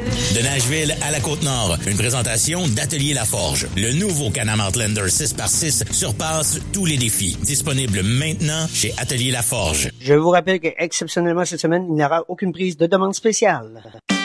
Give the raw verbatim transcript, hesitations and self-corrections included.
De Nashville à la Côte-Nord, une présentation d'Atelier Laforge. Le nouveau Can-Am Outlander six par six surpasse tous les défis. Disponible maintenant chez Atelier Laforge. Je vous rappelle qu'exceptionnellement cette semaine, il n'y aura aucune prise de demande spéciale.